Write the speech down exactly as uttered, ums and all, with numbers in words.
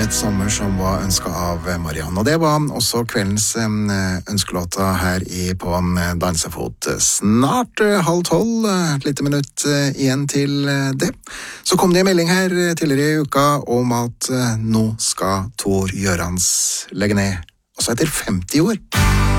vet sommer som var ønsket av Marianne. Og det var også kveldens ønskelåta her i på Dansefot. Snart halv tolv, et lite minutt igjen til det. Så kom det en melding her tidligere i uka om at nå skal Tor Gjørans legge ned, også etter femti år.